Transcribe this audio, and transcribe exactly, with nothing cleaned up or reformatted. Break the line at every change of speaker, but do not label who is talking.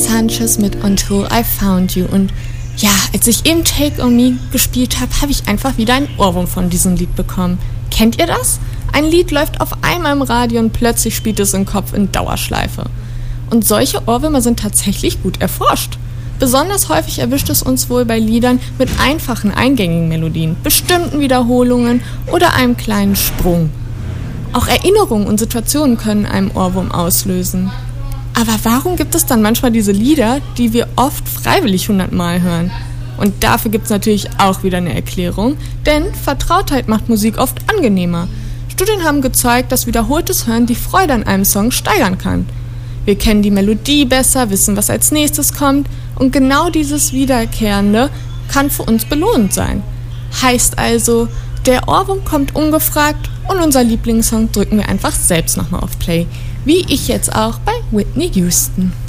Sanchez mit Until I Found You. Und ja, als ich eben Take On Me gespielt habe, habe ich einfach wieder einen Ohrwurm von diesem Lied bekommen. Kennt ihr das? Ein Lied läuft auf einmal im Radio und plötzlich spielt es im Kopf in Dauerschleife. Und solche Ohrwürmer sind tatsächlich gut erforscht. Besonders häufig erwischt es uns wohl bei Liedern mit einfachen, eingängigen Melodien, bestimmten Wiederholungen oder einem kleinen Sprung. Auch Erinnerungen und Situationen können einen Ohrwurm auslösen. Aber warum gibt es dann manchmal diese Lieder, die wir oft freiwillig hundertmal hören? Und dafür gibt es natürlich auch wieder eine Erklärung, denn Vertrautheit macht Musik oft angenehmer. Studien haben gezeigt, dass wiederholtes Hören die Freude an einem Song steigern kann. Wir kennen die Melodie besser, wissen, was als nächstes kommt, und genau dieses Wiederkehrende kann für uns belohnend sein. Heißt also, der Ohrwurm kommt ungefragt und unser Lieblingssong drücken wir einfach selbst nochmal auf Play. Wie ich jetzt auch bei Whitney Houston.